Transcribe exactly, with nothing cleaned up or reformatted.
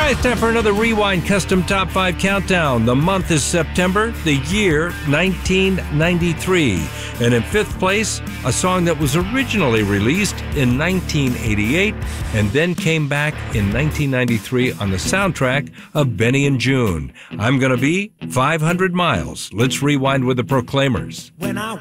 right, it's time for another Rewind Custom Top five Countdown. The month is September, the year nineteen ninety-three. And in fifth place, a song that was originally released in nineteen eighty-eight and then came back in nineteen ninety-three on the soundtrack of Benny and June. I'm Gonna Be five hundred miles. Let's rewind with the Proclaimers. When I